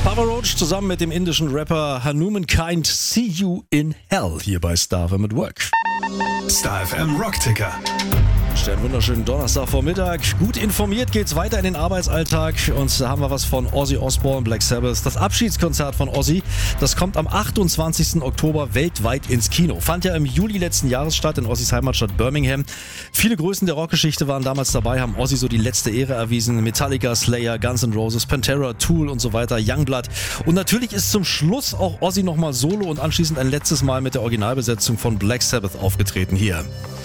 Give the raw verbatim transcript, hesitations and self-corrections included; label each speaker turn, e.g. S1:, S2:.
S1: Papa Roach zusammen mit dem indischen Rapper Hanuman Kind, See You in Hell, hier bei Star F M at Work.
S2: Star F M Rockticker.
S1: Einen wunderschönen Donnerstagvormittag. Gut informiert geht's weiter in den Arbeitsalltag und da haben wir was von Ozzy Osbourne, Black Sabbath. Das Abschiedskonzert von Ozzy, das kommt am achtundzwanzigsten Oktober weltweit ins Kino. Fand ja im Juli letzten Jahres statt in Ozzys Heimatstadt Birmingham. Viele Größen der Rockgeschichte waren damals dabei, haben Ozzy so die letzte Ehre erwiesen. Metallica, Slayer, Guns N' Roses, Pantera, Tool und so weiter, Youngblood. Und natürlich ist zum Schluss auch Ozzy nochmal solo und anschließend ein letztes Mal mit der Originalbesetzung von Black Sabbath aufgetreten hier.